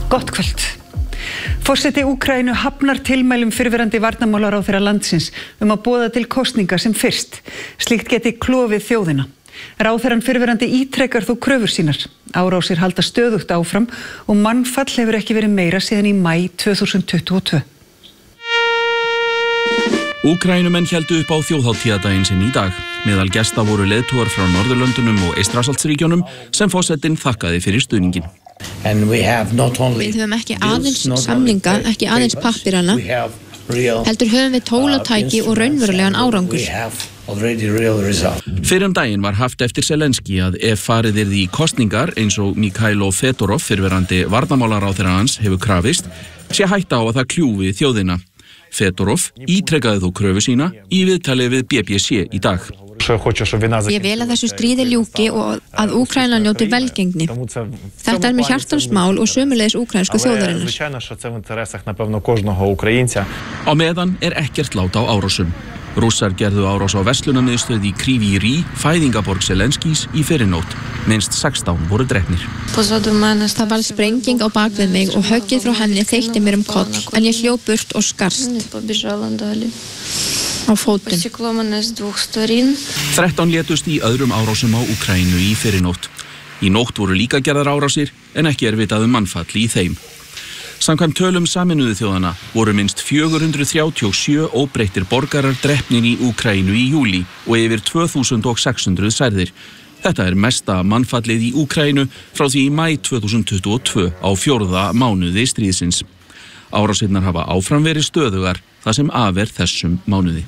Gott kvöld. Forseti Úkraínu hafnar tilmælum fyrrverandi varnarmálaráðherra landsins að boða til kosninga sem fyrst. Slíkt geti klofið þjóðina. Ráðherrann fyrrverandi ítrekar þó kröfur sínar. Árásir halda stöðugt áfram og mannfall hefur ekki verið meira síðan í maí 2022. Úkraínumenn héldu upp á þjóðhátíðardaginn sinn í dag. Meðal gesta voru leiðtogar frá Norðurlöndunum og Eystrasaltsríkjunum sem forsetinn þakkaði fyrir stuðninginn. Við höfum ekki aðeins samninga, ekki aðeins pappirana, heldur höfum við tæki og raunverulegan árangur. Fyrr daginn var haft eftir Zelenski að ef farið yrði í kosningar eins og Mikhailo Fedorov, fyrrverandi varnarmálaráðherra hans, hefur krafist, sé hætta á að það kljúfi þjóðina. Fedorov ítrekaði þó kröfu sína í viðtali við BBC í dag. Ég vil að þessu stríði ljúki og að Úkraína njóti velgengni. Þetta með hjartans mál og sömuleiðis úkraínsku þjóðarinnar. Á meðan ekkert lát á árásum. Rússar gerðu árás á verslunarmiðstöð í Kryvyi Rih, fæðingaborg Zelenskís, í fyrrinótt. Minnst 16 voru drepnir. Það var sprenging á bak við mig og höggið frá henni þeytti mér koll, en ég hljóp burt og skarst á fótinn. 13 létust í öðrum árásum á Úkraínu í fyrrinótt. Í nótt voru líka gerðar árásir, en ekki vitað mannfall í þeim. Samkvæmt tölum Sameinuðu þjóðanna voru minnst 437 óbreyttir borgarar drepnir í Úkraínu í júlí og yfir 2600 særðir. Þetta mesta mannfallið í Úkraínu frá því í maí 2022 á 4. mánuði stríðsins. Árásirnar hafa áfram verið stöðugar það sem af þessum mánuði.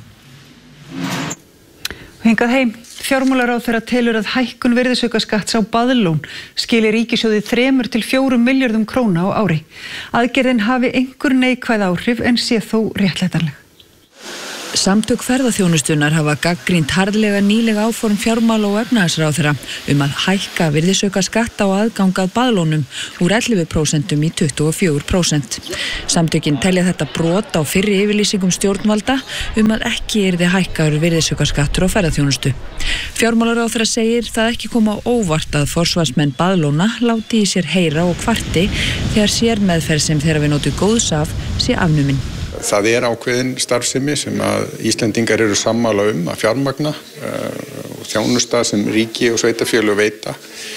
Hingað heim. Fjármálaráðherra telur að hækkun virðisaukaskatts á baðlón skili ríkissjóði 3 til 4 milljörðum króna á ári. Aðgerðin hafi einhver neikvæð áhrif en sé þó réttlætanleg. Samtök ferðaþjónustunnar hafa gagnrýnt harðlega nýlega áform fjármála- og efnahagsráðherra að hækka virðisaukaskatt á aðgang að baðlónum úr 11% í 24%. Samtökin telja þetta brot á fyrri yfirlýsingum stjórnvalda að ekki yrði hækkaður virðisaukaskattur á ferðaþjónustu. Fjármálaráðherra segir það ekki koma á óvart að forsvarsmenn baðlóna láti í sér heyra og kvarti þegar sérmeðferð sem þeirra við notu góðs af sé afnumin. Það ákveðin starfsemi sem að Íslendingar eru sammála að fjármagna og þjónusta sem ríki og sveitarfélög veita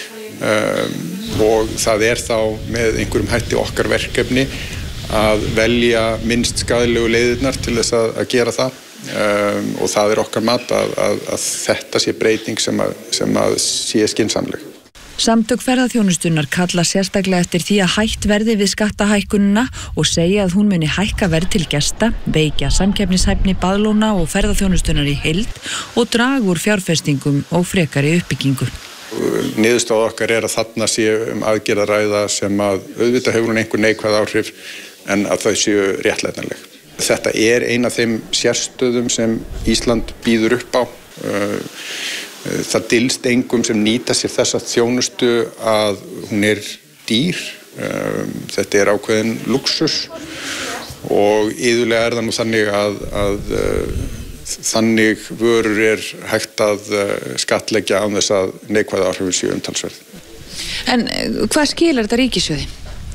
og það þá með einhverjum hætti okkar verkefni að velja minnst skaðlegu leiðirnar til þess að gera það og það okkar mat að þetta sé breyting sem að sé skynsamleg. Samtök ferðaþjónustunnar kalla sérstaklega eftir því að hætt verði við skattahækkunina og segja að hún muni hækka verð til gesta, veikja samkeppnishæfni baðlóna og ferðaþjónustunnar í heild og draga úr fjárfestingum og frekari uppbyggingu. Niðurstaða okkar að þarna sé aðgerð að ræða sem að auðvitað hefur hún einhver neikvæð áhrif en að þau séu réttlætanleg. Þetta ein af þeim sérstöðum sem Ísland býður upp á. Það dylst engum sem nýta sér þessa þjónustu að hún dýr. Þetta ákveðin luxus og iðulega það nú þannig að þannig vörur hægt að skattleggja án þess að neikvæð áhrifin séu umtalsverð. En hvað skilar þetta ríkissjóði?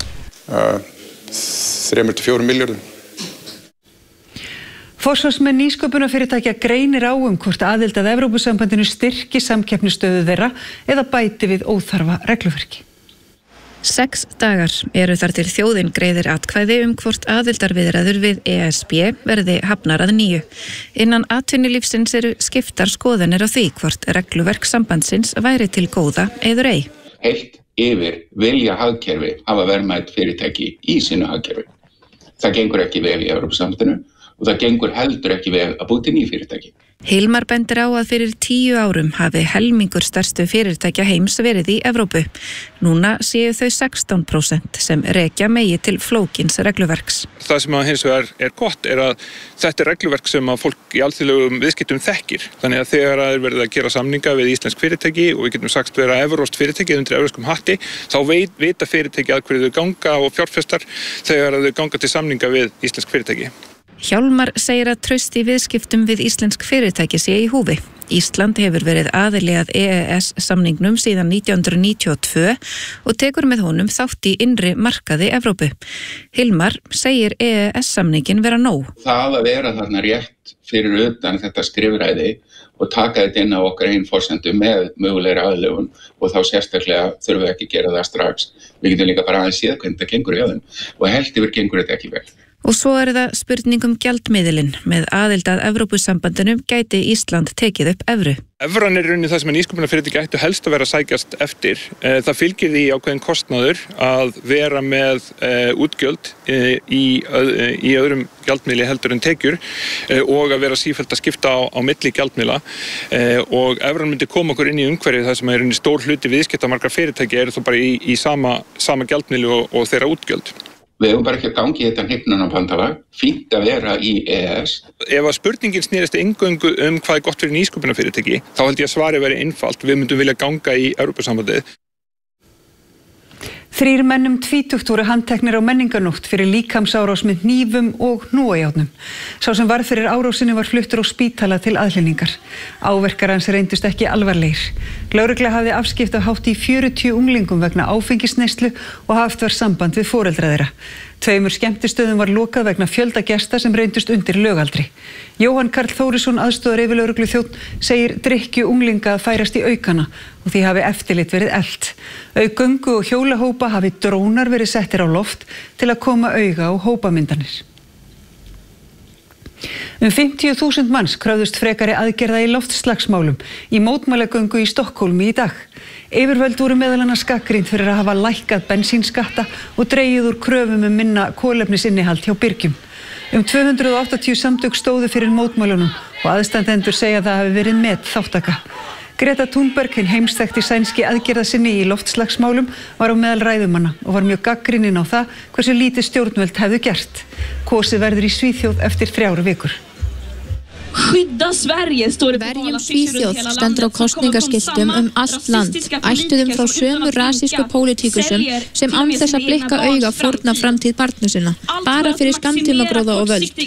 3 til 4 milljörðum. Forsvarsmenn nýsköpunarfyrirtækja greinir á hvort aðild að Evrópusambandinu styrki samkeppnisstöðu þeirra eða bæti við óþarfa regluverki. 6 dagar eru þar til þjóðin greiðir atkvæði hvort aðildarviðræður við ESB verði hafnar að nýju. Innan atvinnulífsins eru skiptar skoðanir á því hvort regluverk sambandsins væri til góða eður ei. Heilt yfir vilja hagkerfi hafa verðmæt fyrirtæki í sínu hagkerfi. Það gengur ekki vel í Evrópusambandinu og það gengur heldur ekki vel að búa til ný fyrirtæki. Hilmar bendir á að fyrir 10 árum hafi helmingur stærstu fyrirtækja heims verið í Evrópu. Núna séu þau 16% sem rekja megi til flókins regluverks. Það sem hins vegar gott að þetta regluverk sem að fólk í alþjóðlegum viðskiptum þekkir. Þannig að þegar það verið að gera samninga við íslensk fyrirtæki og við getum sagt vera evrópskt fyrirtæki undir evrópskum hatti, þá vita fyrirtæki að hverju þau ganga og fjárfestar þegar þau ganga til samninga við íslensk fyrirtæki. Hjálmar segir að traust í viðskiptum við íslensk fyrirtæki sé í húfi. Ísland hefur verið aðili að EES-samningnum síðan 1992 og tekur með honum þátt í innri markaði Evrópu. Hilmar segir EES-samningin vera nóg. Það að vera þarna rétt fyrir utan þetta skrifræði og taka þetta inn á okkar einn forsendu með mögulegri aðlögun og þá sérstaklega þurfum við ekki að gera það strax. Við getum líka bara aðeins séð hvernig það gengur í aðeim og held yfir gengur þetta ekki vel. Og svo það spurning gjaldmiðilinn. Með aðild að Evrópusambandinu gæti Ísland tekið upp evru. Evran rauninni það sem nýsköpunarfyrirtæki ættu helst að vera að sækjast eftir. Það fylgir því ákveðin kostnaður að vera með útgjöld í öðrum gjaldmiðli heldur en tekjur og að vera sífellt að skipta á milli gjaldmiðla og evran myndi koma okkur inn í umhverfið það sem rauninni stór hluti viðskiptamargra fyrirtæki þó bara í sama gjaldmiðli og þeirra útgjöld. Við hefum bara ekki að gangi þetta hnignunarbandalag, fínt að vera í EES. Ef að spurningin snerist eingöngu hvað gott fyrir nýsköpunarfyrirtæki, þá held ég að svarið veri einfalt. Við myndum vilja ganga í Evrópusambandið. 3 menn 20 voru handteknir á menningarnótt fyrir líkamsárás með hnífum og hnúajárnum. Sá sem varð fyrir árásinni var fluttur á spítala til aðhlynningar. Áverkar hans reyndust ekki alvarlegir. Lögregla hafði afskipt af hátt í 40 unglingum vegna áfengisneyslu og haft var samband við foreldra þeirra. 2 skemmtistöðum var lokað vegna fjölda gesta sem reyndust undir lögaldri. Jóhann Karl Þórisson, aðstoðaryfirlögregluþjónn, segir drykkju unglinga að færast í aukana og því hafi eftirlit verið eflt. Auk göngu og hjólahópa hafi drónar verið settir á loft til að koma auga á hópamyndanir. 50.000 manns kröfðust frekari aðgerða í loftslagsmálum í mótmælagöngu í Stokkhólmi í dag. Yfirvöld voru meðal annars gagnrýnd fyrir að hafa lækkað bensínskatta og dregið úr kröfum minna kolefnisinnihald hjá byrgjum. 280 samtök stóðu fyrir mótmælunum og aðstandendur segja að það hafi verið metþátttaka. Greta Thunberg, hinn heimsþekkti sænski aðgerðasinni í loftslagsmálum, var á meðal ræðumanna og var mjög gagnrýnin á það hversu lítið stjórnvöld hefðu gert. Kosið verður í Svíþjóð eftir 3 vikur. Verjum Svíþjóð stendur á kosningaskiltum allt land, ættuðum þá sömu rasísku pólitíkusum sem án þess að blikka auga fórna framtíð barna sinna, bara fyrir skammtímagróða og völd.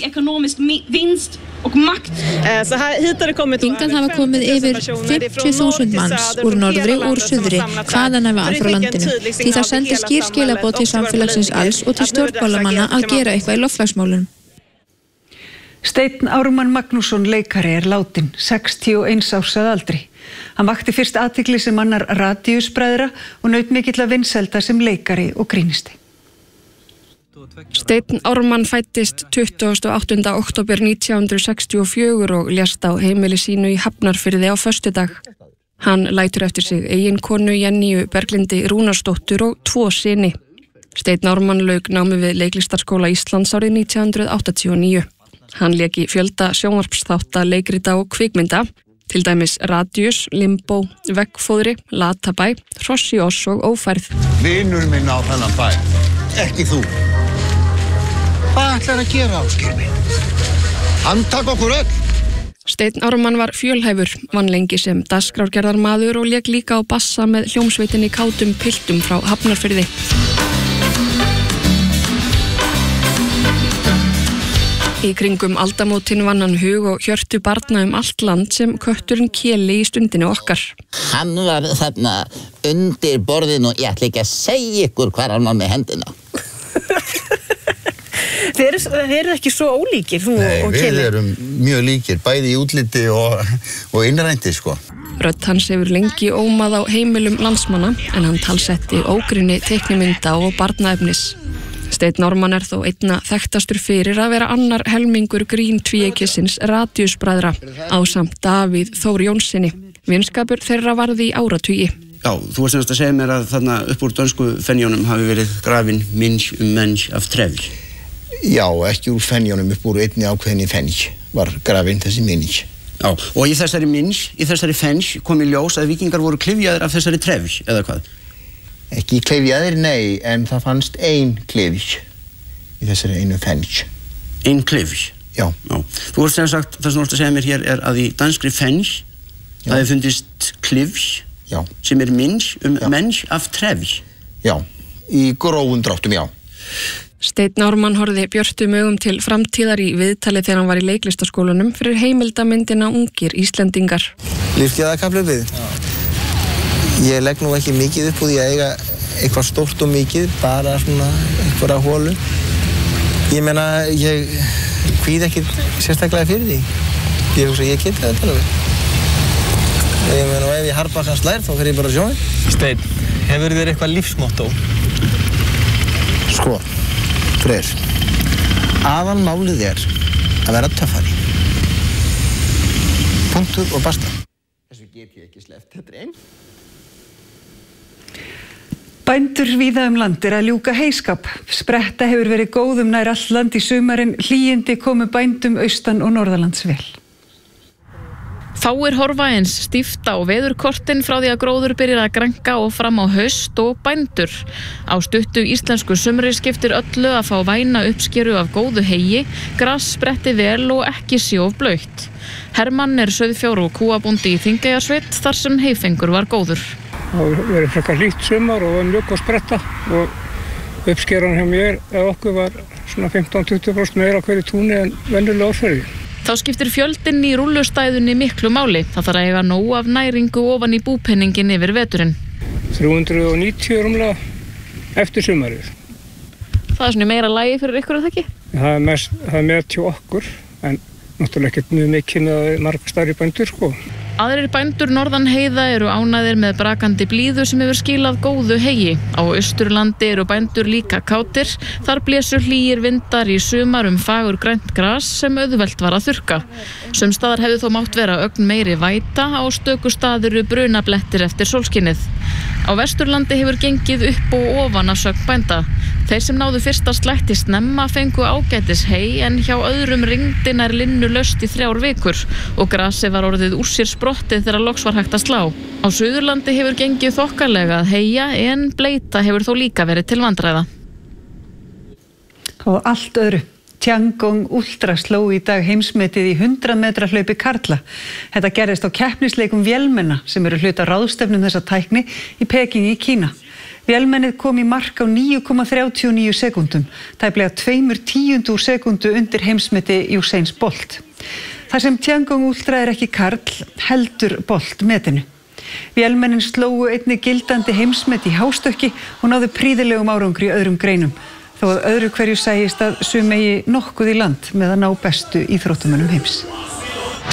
Hingað hafa komið yfir 50.000 manns úr norðri og úr suðri, hvaðan var frá landinu, því það sendi skýr skilaboð til samfélagsins alls og til stjórnmálamanna að gera eitthvað í loftslagsmálum. Steinn Ármann Magnússon leikari látinn, 61 árs að aldri. Hann vakti fyrst athygli sem annar radíusbræðra og naut mikilla vinsælda sem leikari og grínisti. Steinn Ármann fæddist 28. október 1964 og lést á heimili sínu í Hafnarfirði á föstudag. Hann lætur eftir sig eiginkonu Jenníu Berglindi Rúnarsdóttur og 2 syni. Steinn Ármann lauk námi við Leiklistarskóla Íslands árið 1989. Hann lék í fjölda sjónvarpsþátta, leikrita og kvikmynda, til dæmis Radius, Limbo, Veggfóðri, Latabæ, Hrossi oss og Ófærð. Vinur minn á þennan bæ, ekki þú. Hvað ætlar að gera, Ásgeir minn? Handtak okkur öll. Steinn Ármann var fjölhæfur, vann lengi sem dagskrárgerðarmaður og lék líka á bassa með hljómsveitinni Kátum piltum frá Hafnarfirði. Í kringum aldamótin vann hann hug og hjörtu barna allt land sem kötturinn Keli í stundinu okkar. Hann var þarna undir borðinu og ég ætla ekki að segja ykkur hvað hann var með hendina. Þið eru ekki svo ólíkir, þú og Keli? Nei, við erum mjög líkir, bæði í útliti og innrændi, sko. Rödd hans hefur lengi ómað á heimilum landsmanna en hann talsetti ógrynni teiknimynda og barnaefnis. Steinn Ármann þó einna þekktastur fyrir að vera annar helmingur gríntvíekisins Radíusbræðra ásamt Davíð Þór Jónssoni. Vinskapur þeirra varði í áratugi. Já, þú varst að segja mér að þarna upp úr dönsku fenjónum hafi verið grafin minns menns af trefl. Já, ekki úr fenjónum, upp úr einni ákveðinni fenj var grafin þessi minns. Já, og í þessari minns, í þessari fenj kom í ljós að víkingar voru klyfjaðir af þessari trefl, eða hvað? Ekki klyfjaðir, nei, en það fannst ein klyfj í þessari einu fenj. Ein klyfj? Já. Þú vorst sem sagt, það sem þú vorst að segja mér hér að í danskri fenj það hefur fundist klyfj sem minns menns af trefl. Já, í grófum dráttum, já. Steinn Ármann horfði björtum augum til framtíðar í viðtali þegar hann var í leiklistaskólanum fyrir heimildamyndina Ungir Íslendingar. Lífsgæðakapphlaupið. Ég legg nú ekki mikið upp úr því að eiga eitthvað stórt og mikið, bara svona einhverja holu. Ég meina, ég kvíði ekki sérstaklega fyrir því. Ég hugsa, ég geti þetta alveg. Ég meina, ef ég harpa hans slær, þá fer ég bara að sjóna. Steinn, hefur þér eitthvað lífsmotto? Sko, Freyr, aðalmálið að vera töffari. Punktur og basta. Þessu get ég ekki sleppt, þetta einn. Bændur víða land að ljúka heyskap. Spretta hefur verið góðum nær all land í sumarinn, hlýindi komu bændum austan og norðalands vel. Fáir horfa eins stíft á veðurkortin frá því að gróður byrjar að grænka og fram á haust og bændur. Á stuttu íslensku sumri skiptir öllu að fá væna uppskeru af góðu heyi, gras spretti vel og ekki sé of blautt. Hermann sauðfjár- og kúabóndi í Þingeyjarsveit þar sem heyfengur var góður. Það verið frekar hlýtt sumar og var mjög góð spretta og uppskeran hjá mér eða okkur var svona 15-20% meira á hverju túni en venjulega ársverði. Þá skiptir fjöldinn í rúllustæðunni miklu máli. Það þarf að eiga nóg af næringu ofan í búpenningin yfir veturinn. 390 rúmlega eftir sumarið. Það svona meira lagi fyrir ykkur að það ekki? Það er með til okkur, en náttúrulega ekkert mjög mikið með margar stærri bændur, sko. Aðrir bændur norðan heiða eru ánæðir með brakandi blíðu sem hefur skilað góðu heyi. Á Austurlandi eru bændur líka kátir. Þar blésu hlýir vindar í sumar fagur grænt gras sem auðvelt var að þurrka. Sums staðar hefði þó mátt vera ögn meiri væta, á stöku staðar eru brunablettir eftir sólskinnið. Á Vesturlandi hefur gengið upp og ofan af sögn bænda. Þeir sem náðu fyrsta slætti snemma fengu ágætis hey en hjá öðrum rigndi nær linnu laust í 3 vikur og grasið var orðið úr sér sprottið þegar loks var hægt að slá. Á Suðurlandi hefur gengið þokkalega að heya en bleita hefur þó líka verið til vandræða. Og allt öðru. Tiangong Ultra sló í dag heimsmetið í 100 metra hlaupi karla. Þetta gerðist á keppnisleikum vélmenna sem eru hluta ráðstefnum þessa tækni í Peking í Kína. Vélmennið kom í mark á 9,39 sekúndum, tæplega 2/10 sekúndu undir heimsmeti Usains Bolt. Þar sem Tiangong Ultra ekki karl, heldur Bolt metinu. Vélmennin slógu einnig gildandi heimsmet í hástökki og náðu prýðilegum árangri í öðrum greinum, þó að öðru hverju sæist að sum eigi nokkuð í land með að ná bestu íþróttamönnum heims.